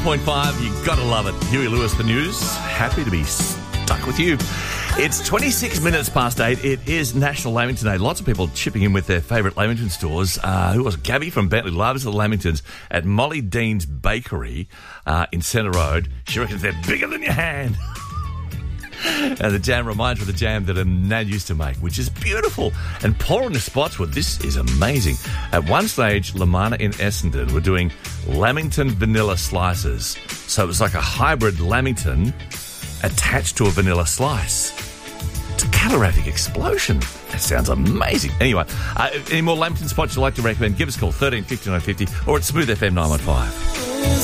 .5, you gotta love it. Huey Lewis, the news. Happy to be stuck with you. It's 26 minutes past 8. It is National Lamington Day. Lots of people chipping in with their favourite Lamington stores. Who was it? Gabby from Bentley loves the Lamingtons at Molly Dean's Bakery in Centre Road. She reckons they're bigger than your hand. And the jam reminds her of the jam that Nan used to make, which is beautiful. And pouring the Spotswood, this is amazing. At one stage, Lamana in Essendon were doing Lamington vanilla slices. So it was like a hybrid Lamington attached to a vanilla slice. It's a calorific explosion. That sounds amazing. Anyway, any more Lamington spots you'd like to recommend, give us a call, 13 50 950 or at Smooth FM 915.